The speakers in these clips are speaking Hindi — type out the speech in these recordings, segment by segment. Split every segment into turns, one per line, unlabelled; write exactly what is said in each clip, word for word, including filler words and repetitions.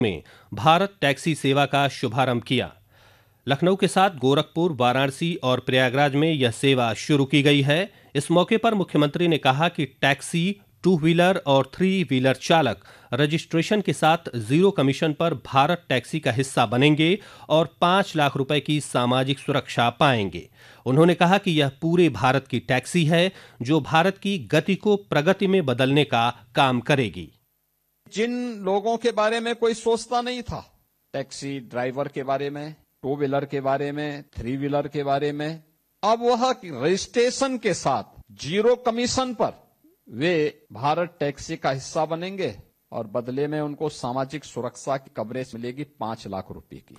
में भारत टैक्सी सेवा का शुभारंभ किया। लखनऊ के साथ गोरखपुर, वाराणसी और प्रयागराज में यह सेवा शुरू की गई है। इस मौके पर मुख्यमंत्री ने कहा कि टैक्सी, टू व्हीलर और थ्री व्हीलर चालक रजिस्ट्रेशन के साथ जीरो कमीशन पर भारत टैक्सी का हिस्सा बनेंगे और पांच लाख रुपए की सामाजिक सुरक्षा पाएंगे। उन्होंने कहा कि यह पूरे भारत की टैक्सी है जो भारत की गति को प्रगति में बदलने का काम करेगी।
जिन लोगों के बारे में कोई सोचता नहीं था, टैक्सी ड्राइवर के बारे में, टू व्हीलर के बारे में, थ्री व्हीलर के बारे में, अब वह रजिस्ट्रेशन के साथ जीरो कमीशन पर वे भारत टैक्सी का हिस्सा बनेंगे और बदले में उनको सामाजिक सुरक्षा की कवरेज मिलेगी पांच लाख रुपए की।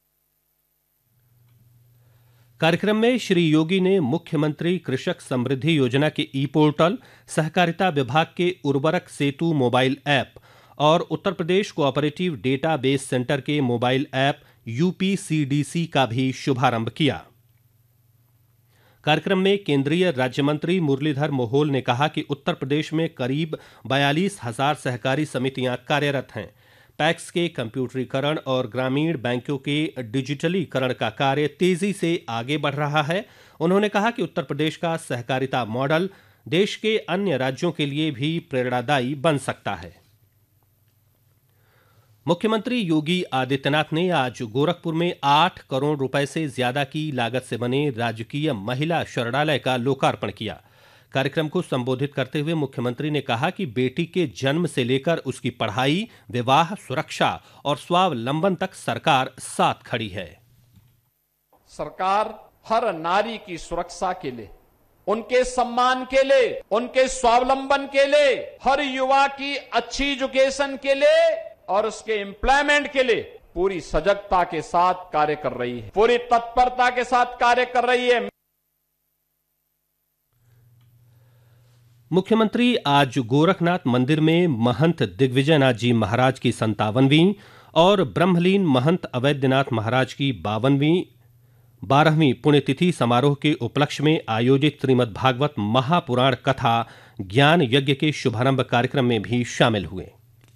कार्यक्रम में श्री योगी ने मुख्यमंत्री कृषक समृद्धि योजना के ई पोर्टल, सहकारिता विभाग के उर्वरक सेतु मोबाइल ऐप और Uttar Pradesh cooperative data base centre के मोबाइल ऐप यूपीसीडीसी का भी शुभारंभ किया। कार्यक्रम में केंद्रीय राज्य मंत्री मुरलीधर मोहोल ने कहा कि उत्तर प्रदेश में करीब बयालीस हजार सहकारी समितियां कार्यरत हैं। पैक्स के कंप्यूटरीकरण और ग्रामीण बैंकों के डिजिटलीकरण का कार्य तेजी से आगे बढ़ रहा है। उन्होंने कहा कि उत्तर प्रदेश का सहकारिता मॉडल देश के अन्य राज्यों के लिए भी प्रेरणादायी बन सकता है। मुख्यमंत्री योगी आदित्यनाथ ने आज गोरखपुर में आठ करोड़ रुपए से ज्यादा की लागत से बने राजकीय महिला शरणालय का लोकार्पण किया। कार्यक्रम को संबोधित करते हुए मुख्यमंत्री ने कहा कि बेटी के जन्म से लेकर उसकी पढ़ाई, विवाह, सुरक्षा और स्वावलंबन तक सरकार साथ खड़ी है।
सरकार हर नारी की सुरक्षा के लिए, उनके सम्मान के लिए, उनके स्वावलंबन के लिए, हर युवा की अच्छी एजुकेशन के लिए और उसके एम्प्लॉयमेंट के लिए पूरी सजगता के साथ कार्य कर रही है, पूरी तत्परता के साथ कार्य कर रही है।
मुख्यमंत्री आज गोरखनाथ मंदिर में महंत दिग्विजयनाथ जी महाराज की संतावनवीं और ब्रह्मलीन महंत अवैधनाथ महाराज की बावनवीं बारहवीं पुण्यतिथि समारोह के उपलक्ष्य में आयोजित श्रीमद् भागवत महापुराण कथा ज्ञान यज्ञ के शुभारंभ कार्यक्रम में भी शामिल हुए।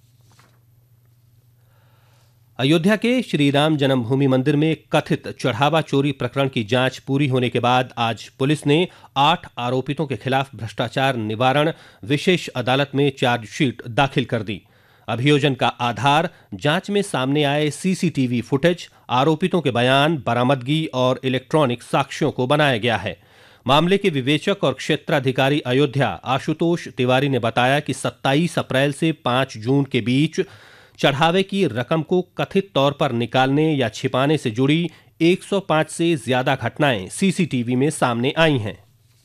अयोध्या के श्री राम जन्मभूमि मंदिर में कथित चढ़ावा चोरी प्रकरण की जांच पूरी होने के बाद आज पुलिस ने आठ आरोपितों के खिलाफ भ्रष्टाचार निवारण विशेष अदालत में चार्जशीट दाखिल कर दी। अभियोजन का आधार जांच में सामने आए सीसीटीवी फुटेज, आरोपितों के बयान, बरामदगी और इलेक्ट्रॉनिक साक्ष्यों को बनाया गया है। मामले के विवेचक और क्षेत्राधिकारी अयोध्या आशुतोष तिवारी ने बताया कि सत्ताईस अप्रैल से पांच जून के बीच चढ़ावे की रकम को कथित तौर पर निकालने या छिपाने से जुड़ी एक सौ पाँच से ज्यादा घटनाएं सीसीटीवी में सामने आई हैं।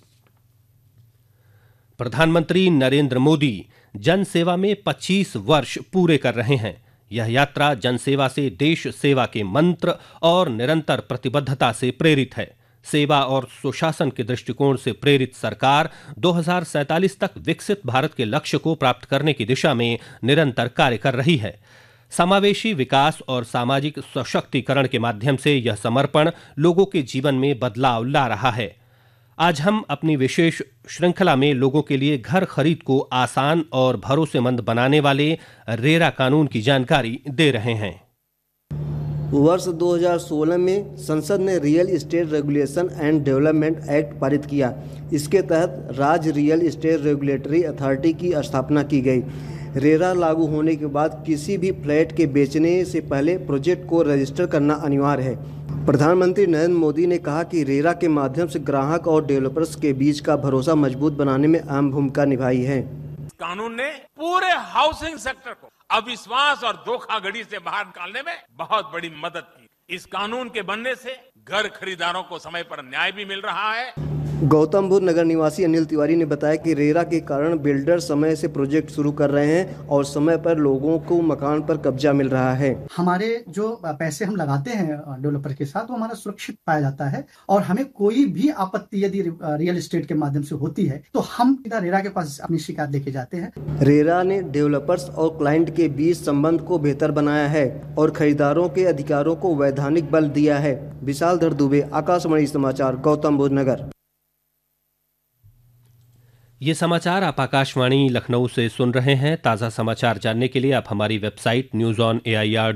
प्रधानमंत्री नरेंद्र मोदी जनसेवा में पच्चीस वर्ष पूरे कर रहे हैं। यह यात्रा जनसेवा से देश सेवा के मंत्र और निरंतर प्रतिबद्धता से प्रेरित है। सेवा और सुशासन के दृष्टिकोण से प्रेरित सरकार दो हज़ार सैंतालीस तक विकसित भारत के लक्ष्य को प्राप्त करने की दिशा में निरंतर कार्य कर रही है। समावेशी विकास और सामाजिक सशक्तिकरण के माध्यम से यह समर्पण लोगों के जीवन में बदलाव ला रहा है। आज हम अपनी विशेष श्रृंखला में लोगों के लिए घर खरीद को आसान और भरोसेमंद बनाने वाले रेरा कानून की जानकारी दे रहे हैं।
वर्ष दो हज़ार सोलह में संसद ने real estate regulation and development act पारित किया। इसके तहत राज्य रियल इस्टेट रेगुलेटरी अथॉरिटी की स्थापना की गई। रेरा लागू होने के बाद किसी भी फ्लैट के बेचने से पहले प्रोजेक्ट को रजिस्टर करना अनिवार्य है। प्रधानमंत्री नरेंद्र मोदी ने कहा कि रेरा के माध्यम से ग्राहक और डेवलपर्स के बीच का भरोसा मजबूत बनाने में अहम भूमिका निभाई है।
कानून ने पूरे हाउसिंग सेक्टर को अविश्वास और धोखाधड़ी से बाहर निकालने में बहुत बड़ी मदद की। इस कानून के बनने से घर खरीदारों को समय पर न्याय भी मिल रहा है।
गौतम बुद्ध नगर निवासी अनिल तिवारी ने बताया कि रेरा के कारण बिल्डर समय से प्रोजेक्ट शुरू कर रहे हैं और समय पर लोगों को मकान पर कब्जा मिल रहा है।
हमारे जो पैसे हम लगाते हैं डेवलपर के साथ वो हमारा सुरक्षित पाया जाता है और हमें कोई भी आपत्ति यदि रियल एस्टेट के माध्यम से होती है तो हम सीधा रेरा के पास अपनी शिकायत लेके जाते हैं।
रेरा ने डेवलपर्स और क्लाइंट के बीच संबंध को बेहतर बनाया है और खरीदारों के अधिकारों को वैधानिक बल दिया है। विशाल धर दुबे, आकाशवाणी समाचार, गौतम बुद्ध नगर।
ये समाचार आप आकाशवाणी लखनऊ से सुन रहे हैं। ताज़ा समाचार जानने के लिए आप हमारी website news on A I R